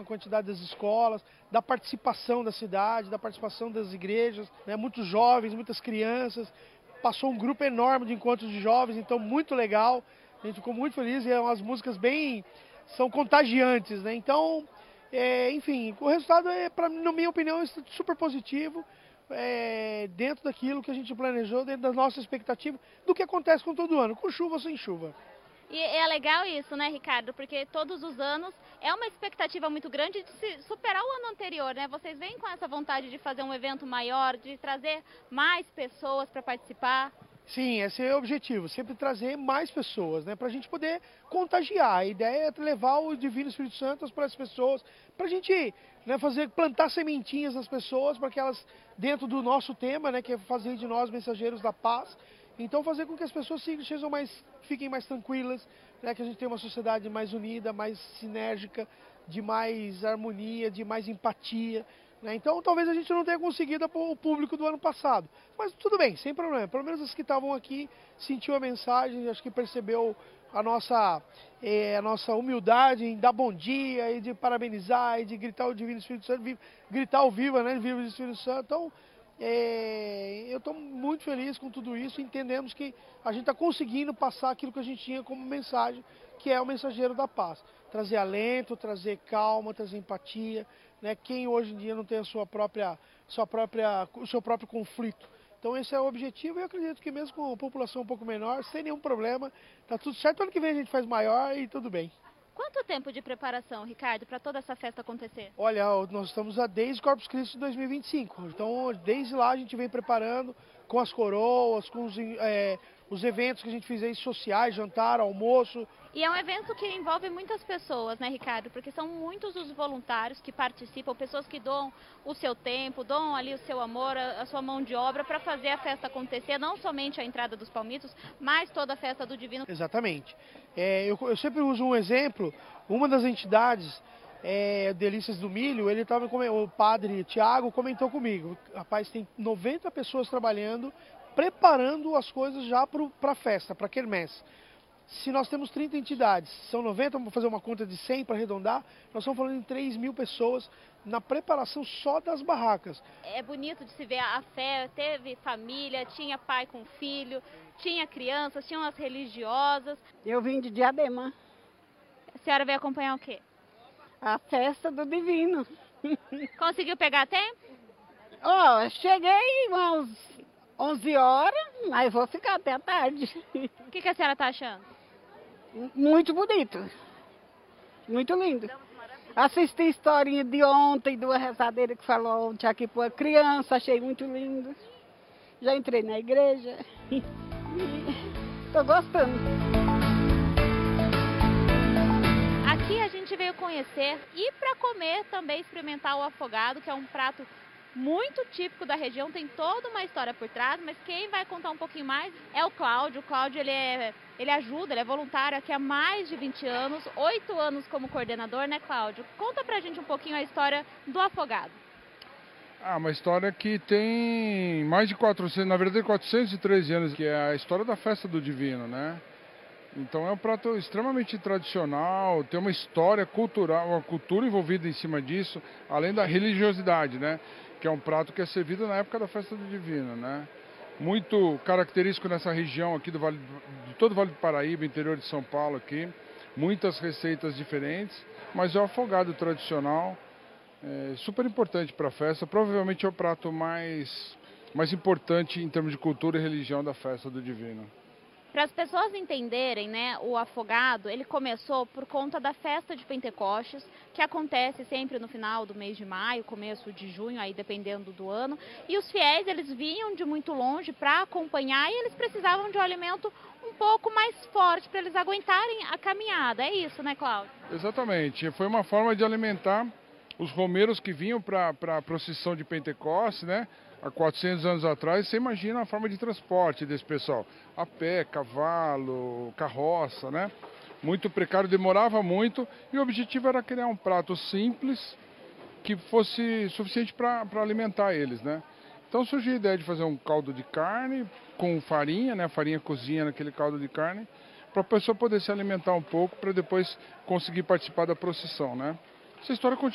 a quantidade das escolas, da participação da cidade, da participação das igrejas, né? Muitos jovens, muitas crianças. Passou um grupo enorme de encontros de jovens, então muito legal. A gente ficou muito feliz e é umas músicas são contagiantes, né? Então, enfim, o resultado na minha opinião, é super positivo. Dentro daquilo que a gente planejou, dentro da nossa expectativa, do que acontece com todo ano, com chuva ou sem chuva. E é legal isso, né, Ricardo? Porque todos os anos é uma expectativa muito grande de se superar o ano anterior, né? Vocês vêm com essa vontade de fazer um evento maior, de trazer mais pessoas para participar? Sim, esse é o objetivo, sempre trazer mais pessoas, né, para a gente poder contagiar. A ideia é levar o Divino Espírito Santo para as pessoas, para a gente, né, plantar sementinhas nas pessoas, para que elas, dentro do nosso tema, né, que é fazer de nós mensageiros da paz, então fazer com que as pessoas fiquem mais tranquilas, né, que a gente tenha uma sociedade mais unida, mais sinérgica, de mais harmonia, de mais empatia. Então talvez a gente não tenha conseguido o público do ano passado, mas tudo bem, sem problema. Pelo menos os que estavam aqui sentiu a mensagem, acho que percebeu a nossa humildade em dar bom dia e de parabenizar e de gritar o Divino Espírito Santo, gritar o Viva, né? Viva o Espírito Santo. Então eu estou muito feliz com tudo isso, entendemos que a gente está conseguindo passar aquilo que a gente tinha como mensagem, que é o mensageiro da paz. Trazer alento, trazer calma, trazer empatia, né? Quem hoje em dia não tem o seu próprio conflito. Então esse é o objetivo e eu acredito que mesmo com a população um pouco menor, sem nenhum problema, está tudo certo. Ano que vem a gente faz maior e tudo bem. Quanto tempo de preparação, Ricardo, para toda essa festa acontecer? Olha, nós estamos desde Corpus Christi de 2025, então desde lá a gente vem preparando com as coroas, com os eventos que a gente fez aí sociais, jantar, almoço. E é um evento que envolve muitas pessoas, né, Ricardo? Porque são muitos os voluntários que participam, pessoas que doam o seu tempo, doam ali o seu amor, a sua mão de obra para fazer a festa acontecer, não somente a entrada dos palmitos, mas toda a festa do Divino. Exatamente. Eu sempre uso um exemplo, uma das entidades, Delícias do Milho, o padre Tiago comentou comigo, rapaz, tem 90 pessoas trabalhando, preparando as coisas já para a festa, para a quermesse. Se nós temos 30 entidades, são 90, vamos fazer uma conta de 100 para arredondar, nós estamos falando em 3.000 pessoas na preparação só das barracas. É bonito de se ver a fé, teve família, tinha pai com filho, tinha crianças, tinham as religiosas. Eu vim de Diadema. A senhora veio acompanhar o quê? A festa do Divino. Conseguiu pegar tempo? Cheguei umas 11 horas, mas vou ficar até a tarde. O que a senhora está achando? Muito bonito, muito lindo. Assisti a historinha de ontem, de uma rezadeira que falou ontem aqui para uma criança, achei muito lindo. Já entrei na igreja e estou gostando. Aqui a gente veio conhecer e para comer também experimentar o afogado, que é um prato muito típico da região, tem toda uma história por trás, mas quem vai contar um pouquinho mais é o Cláudio. O Cláudio, ele ajuda, ele é voluntário aqui há mais de 20 anos, 8 anos como coordenador, né, Cláudio? Conta pra gente um pouquinho a história do afogado. Uma história que tem mais de 400, na verdade 413 anos, que é a história da festa do Divino, né? Então é um prato extremamente tradicional, tem uma história cultural, uma cultura envolvida em cima disso, além da religiosidade, né? Que é um prato que é servido na época da festa do Divino, né? Muito característico nessa região aqui de todo o Vale do Paraíba, interior de São Paulo aqui. Muitas receitas diferentes, mas é o afogado tradicional, super importante para a festa. Provavelmente é o prato mais importante em termos de cultura e religião da festa do Divino. Para as pessoas entenderem, né, o afogado, ele começou por conta da festa de Pentecostes, que acontece sempre no final do mês de maio, começo de junho, aí dependendo do ano. E os fiéis, eles vinham de muito longe para acompanhar e eles precisavam de um alimento um pouco mais forte para eles aguentarem a caminhada. É isso, né, Cláudio? Exatamente. Foi uma forma de alimentar os romeiros que vinham para a procissão de Pentecostes, né? Há 400 anos atrás, você imagina a forma de transporte desse pessoal. A pé, cavalo, carroça, né? Muito precário, demorava muito. E o objetivo era criar um prato simples que fosse suficiente para alimentar eles, né? Então surgiu a ideia de fazer um caldo de carne com farinha, né? A farinha cozinha naquele caldo de carne, para a pessoa poder se alimentar um pouco, para depois conseguir participar da procissão, né? Essa história continua.